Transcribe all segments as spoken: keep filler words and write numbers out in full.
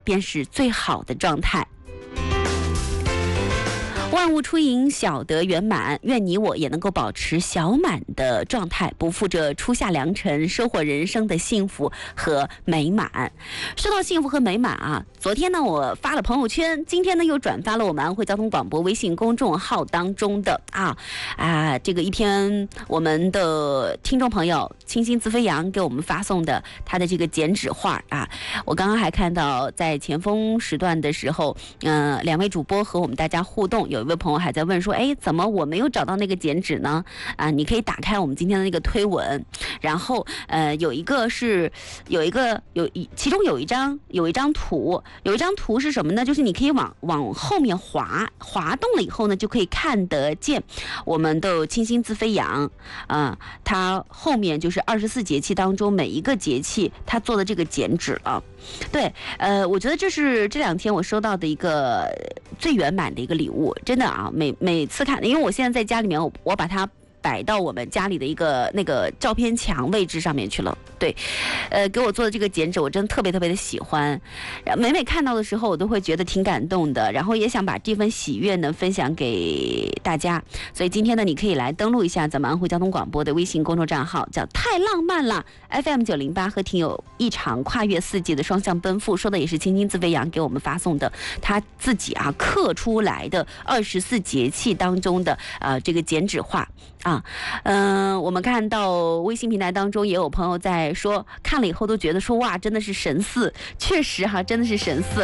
便是最好的状态。万物出盈，小得圆满。愿你我也能够保持小满的状态，不负这初夏良辰，收获人生的幸福和美满。说到幸福和美满啊，昨天呢我发了朋友圈，今天呢又转发了我们安徽交通广播微信公众号当中的啊啊这个一篇我们的听众朋友清新自飞扬给我们发送的他的这个剪纸画啊。我刚刚还看到在前锋时段的时候，嗯、呃，两位主播和我们大家互动，有一位朋友还在问说，哎，怎么我没有找到那个剪纸呢？啊，你可以打开我们今天的那个推文，然后呃，有一个是有一个有一，其中有一张有一张图，有一张图是什么呢？就是你可以往往后面滑，滑动了以后呢，就可以看得见我们的清新自飞扬啊、呃，它后面就是二十四节气当中每一个节气它做的这个剪纸了。对，呃，我觉得这是这两天我收到的一个最圆满的一个礼物，真的啊，每每次看，因为我现在在家里面，我我把它摆到我们家里的一个那个照片墙位置上面去了。对，呃，给我做的这个剪纸，我真的特别特别的喜欢。每每看到的时候，我都会觉得挺感动的，然后也想把这份喜悦呢分享给大家。所以今天呢，你可以来登录一下咱们安徽交通广播的微信公众账号，叫太浪漫了 F M 九零八，和听友一场跨越四季的双向奔赴，说的也是清新自飞扬给我们发送的他自己啊刻出来的二十四节气当中的呃这个剪纸画啊。嗯、呃，我们看到微信平台当中也有朋友在说，看了以后都觉得说哇，真的是神似，确实哈，真的是神似。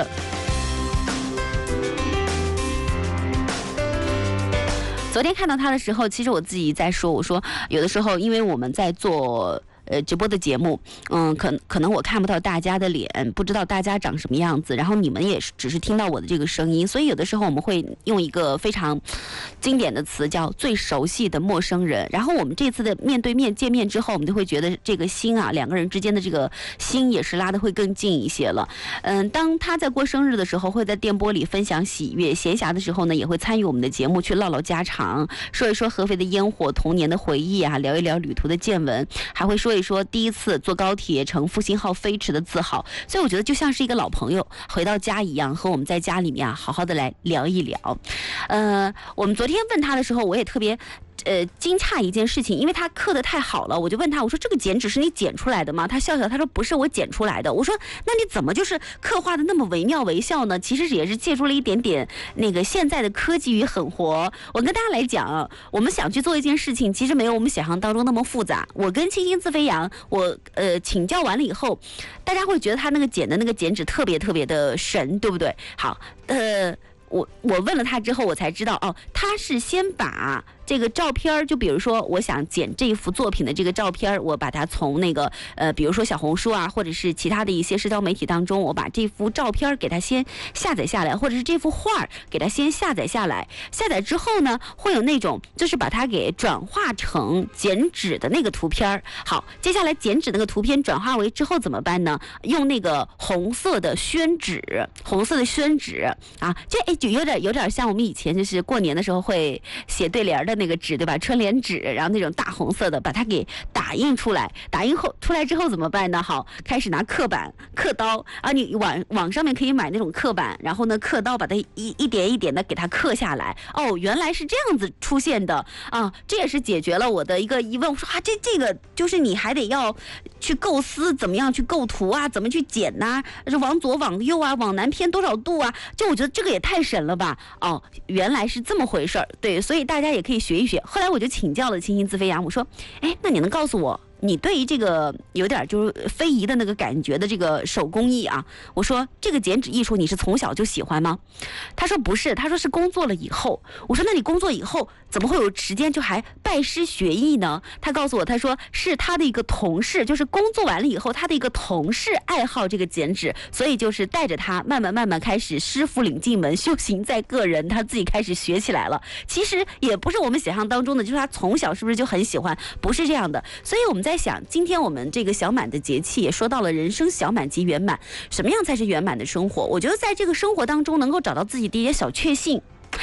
昨天看到他的时候，其实我自己在说，我说有的时候，因为我们在做呃直播的节目，嗯，可可能我看不到大家的脸，不知道大家长什么样子，然后你们也是只是听到我的这个声音，所以有的时候我们会用一个非常经典的词叫最熟悉的陌生人。然后我们这次的面对面见面之后，我们就会觉得这个心啊，两个人之间的这个心也是拉得会更近一些了。嗯，当他在过生日的时候，会在电波里分享喜悦；闲暇的时候呢，也会参与我们的节目去唠唠家常，说一说合肥的烟火、童年的回忆啊，聊一聊旅途的见闻，还会说一说第一次坐高铁乘复兴号飞驰的自豪。所以我觉得就像是一个老朋友回到家一样，和我们在家里面啊好好的来聊一聊。呃，我们昨天问他的时候，我也特别呃惊诧一件事情，因为他刻得太好了，我就问他，我说这个剪纸是你剪出来的吗？他笑笑，他说不是我剪出来的。我说那你怎么就是刻画的那么惟妙惟肖呢？其实也是借助了一点点那个现在的科技与狠活。我跟大家来讲，我们想去做一件事情，其实没有我们想象当中那么复杂。我跟清新自飞扬，我呃请教完了以后，大家会觉得他那个剪的那个剪纸特别特别的神，对不对？好，呃。我我问了他之后，我才知道哦，他是先把这个照片，就比如说我想剪这幅作品的这个照片，我把它从那个呃，比如说小红书啊，或者是其他的一些社交媒体当中，我把这幅照片给它先下载下来，或者是这幅画给它先下载下来。下载之后呢，会有那种就是把它给转化成剪纸的那个图片。好，接下来剪纸那个图片转化为之后怎么办呢？用那个红色的宣纸，红色的宣纸啊，这哎。就有点有点像我们以前就是过年的时候会写对联的那个纸，对吧？春联纸，然后那种大红色的，把它给打印出来。打印后出来之后怎么办呢？好，开始拿刻板、刻刀啊，你网网上面可以买那种刻板，然后呢刻刀把它一一点一点的给它刻下来。哦，原来是这样子出现的啊！这也是解决了我的一个疑问。我说啊，这这个就是你还得要去构思怎么样去构图啊，怎么去剪呐、啊？是往左往右啊，往南偏多少度啊？就我觉得这个也太神了吧！哦，原来是这么回事儿，对，所以大家也可以学一学。后来我就请教了清新自飞扬，我说，哎，那你能告诉我，你对于这个有点就是非遗的那个感觉的这个手工艺啊，我说这个剪纸艺术你是从小就喜欢吗？他说不是，他说是工作了以后。我说那你工作以后怎么会有时间就还拜师学艺呢？他告诉我，他说是他的一个同事，就是工作完了以后，他的一个同事爱好这个剪纸，所以就是带着他慢慢慢慢开始师傅领进门，修行在个人，他自己开始学起来了。其实也不是我们想象当中的，就是他从小是不是就很喜欢？不是这样的。所以我们在想，今天我们这个小满的节气也说到了人生小满即圆满，什么样才是圆满的生活？我觉得在这个生活当中能够找到自己的一些小确幸。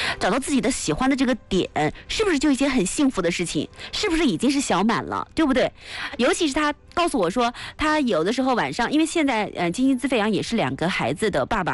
找到自己的喜欢的这个点，是不是就一件很幸福的事情？是不是已经是小满了，对不对？尤其是他告诉我说，他有的时候晚上，因为现在呃，金星自飞扬也是两个孩子的爸爸。